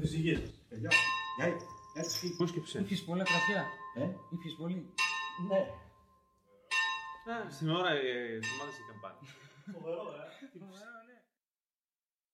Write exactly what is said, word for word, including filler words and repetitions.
Φυσική. Γεια. Έτσι. Πού σκέψε. Ήπιες πολλά γραφιά. Ε? Ήπιες πολύ. Ναι. Στην ώρα ε, θυμάσαι η καμπάνια. Φοβερό, ε.